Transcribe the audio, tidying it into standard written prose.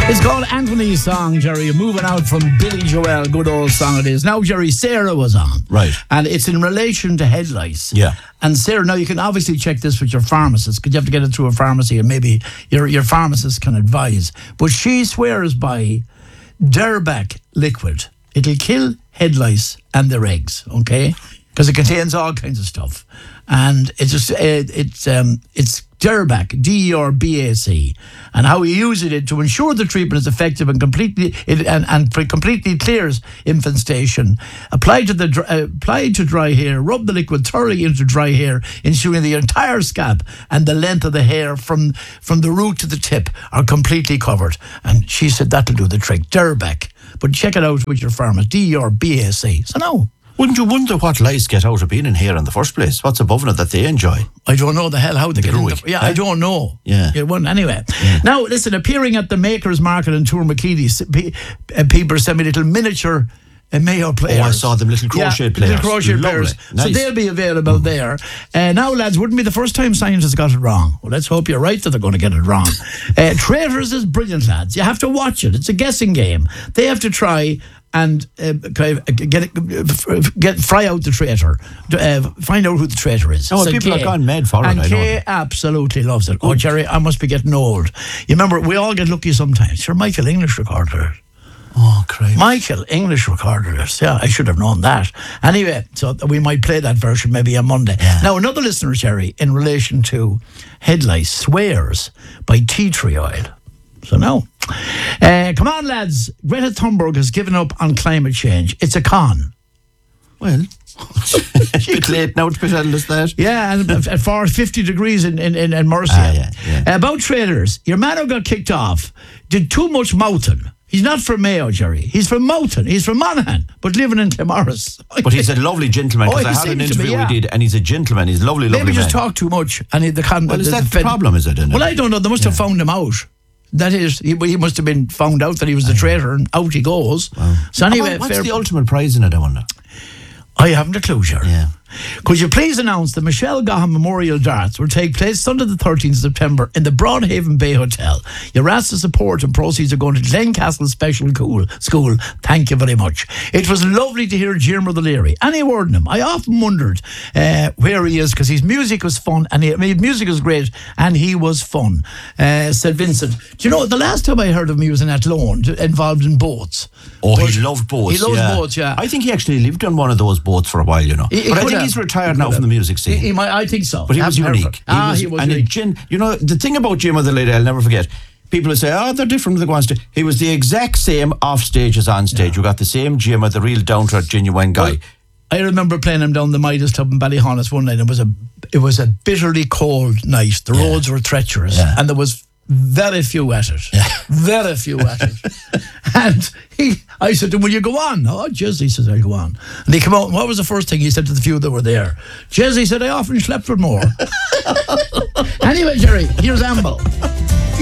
It's called Anthony's Song, Jerry. Moving out from Billy Joel, good old song it is. Now, Jerry, Sarah was on. Right. And it's in relation to head lice. Yeah. And Sarah, now you can obviously check this with your pharmacist, because you have to get it through a pharmacy, and maybe your pharmacist can advise. But she swears by Derback liquid. It'll kill head lice and their eggs, okay? Because it contains all kinds of stuff. And it's just it's Derback, D-E-R-B-A-C, and how you use it to ensure the treatment is effective and completely clears infestation. Apply to dry hair. Rub the liquid thoroughly into dry hair, ensuring the entire scalp and the length of the hair from the root to the tip are completely covered. And she said that'll do the trick. Derback, but check it out with your pharmacist. D-E-R-B-A-C. So no. Wouldn't you wonder what lice get out of being in here in the first place? What's above it that they enjoy? I don't know the hell how they get in. I don't know. Yeah. It wouldn't anyway. Yeah. Now, listen, appearing at the Makers Market in Tourmakeedy, people send me little miniature Mayo players. Oh, I saw them, little crochet players. Little crochet players. Nice. So they'll be available there. Now, lads, wouldn't be the first time scientists got it wrong. Well, let's hope you're right that they're going to get it wrong. Traitors is brilliant, lads. You have to watch it. It's a guessing game. They have to try and fry out the traitor, find out who the traitor is. Oh, so people have gone mad for it. And Kay absolutely loves it. Oh, Jerry, I must be getting old. You remember, we all get lucky sometimes. Sure, Michael English recorded it. Oh, crazy. Michael English recorded it. Yeah, I should have known that. Anyway, so we might play that version maybe on Monday. Yeah. Now, another listener, Jerry, in relation to head lice, swears by tea tree oil. So no. Come on, lads. Greta Thunberg has given up on climate change. It's a con. Well, it's a bit late now to tell us that. Yeah, and at 50 degrees in Mercia. Yeah. About traders, your man who got kicked off did too much mouthing. He's not from Mayo, Jerry. He's from Moughton. He's from Monaghan, but living in Timorous. But he's a lovely gentleman, because I had an interview we did, and he's a gentleman. He's a lovely man. Maybe just talk too much. And is that the problem, is it? Well, I don't know. They must have found him out. That is, he must have been found out that he was the traitor, and out he goes. Wow. So anyway, what's the ultimate prize in it, I wonder? I haven't a clue, Jerry. Yeah. Could you please announce the Michelle Gahan Memorial Darts will take place Sunday the 13th of September in the Broadhaven Bay Hotel. You're asked to support, and proceeds are going to Glencastle Special School. Thank you very much. It was lovely to hear Jim O'Leary. Any word in him? I often wondered where he is, because his music was fun, and his music was great, and he was fun, said Vincent. Do you know, the last time I heard of him, he was in Athlone, involved in boats. Oh, he loved boats. He loves boats, yeah. I think he actually lived on one of those boats for a while, you know. But I think he's retired now from the music scene. I think so. But he was unique. He was unique. You know, the thing about Jim O'Leary, I'll never forget. People say, they're different when they go on stage. He was the exact same off stage as on stage. You got the same Jim, the real down-to-earth, genuine guy. Well, I remember playing him down the Midas Club in Ballyhonus one night. It was a bitterly cold night. The roads were treacherous, and there was very few at it. Yeah. Very few at it. And I said to him, will you go on? Oh, Jez, he says, I'll go on. And he came out, and what was the first thing he said to the few that were there? Jez, he said, I often slept with more. Anyway, Jerry, here's Amble.